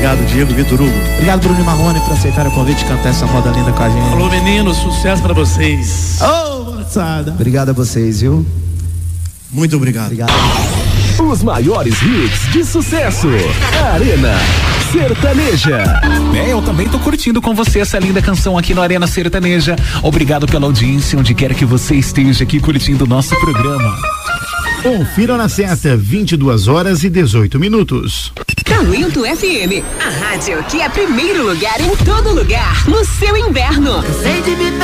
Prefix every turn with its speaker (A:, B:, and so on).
A: Obrigado, Diego, Vitor Hugo.
B: Obrigado, Bruno e Marrone, por aceitar o convite de cantar essa roda linda com a gente.
A: Alô, meninos, sucesso pra vocês.
B: Ô, moçada.
C: Obrigado a vocês, viu?
A: Muito obrigado.
C: Obrigado.
D: Os maiores hits de sucesso. Arena Sertaneja.
E: Eu também tô curtindo com você essa linda canção aqui no Arena Sertaneja. Obrigado pela audiência, onde quer que você esteja aqui curtindo o nosso programa.
F: Confira na certa, 22h18.
G: Talento FM, a rádio que é primeiro lugar em todo lugar, no seu inverno.